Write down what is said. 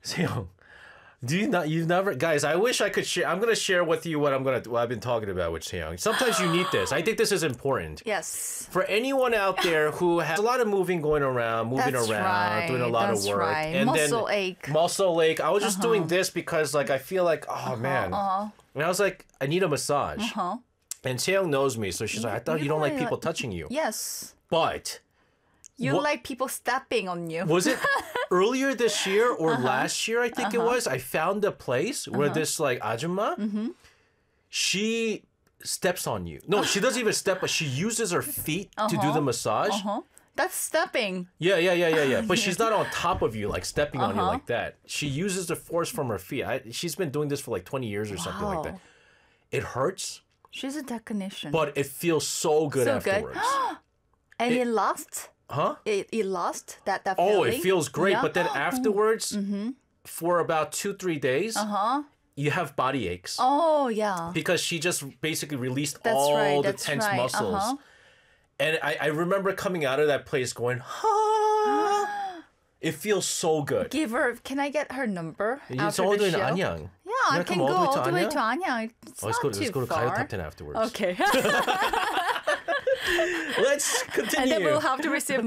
Seong, do you not? You've never, guys. I wish I could share. I'm gonna share with you what I've been talking about with Seong. Sometimes you need this. I think this is important. Yes. For anyone out there who has a lot of moving going around, That's right. doing a lot That's of work, right. and Muscle then ache. muscle ache. I was just doing this because like I feel like man, and I was like I need a massage. And Seong knows me, so she's like, I thought you don't like people touching you, Yes. but. You What- like people stepping on you. Was it earlier this year or last year? I think it was. I found a place where this like ajumma, she steps on you. No, she doesn't even step, but she uses her feet to do the massage. That's stepping. Yeah. But she's not on top of you, like stepping on you like that. She uses the force from her feet. She's been doing this for like 20 years or something like that. Wow. It hurts, She's a technician. but it feels so good So good. afterwards. And it lasts? Huh? It lost that Oh, feeling? it feels great. Yeah? But then afterwards, for about 2-3 days, you have body aches. Oh, yeah. Because she just basically released That's all right, the that's tense right. muscles. And I remember coming out of that place going, ah. It feels so good. Give her, can I get her number It's after all the the way in show? Anyang. Yeah, I can come go all the way Anyang? to Anyang. It's Let's not go, too let's go to far. Gayo Top 10 afterwards. Okay. Let's continue. And then we'll have to receive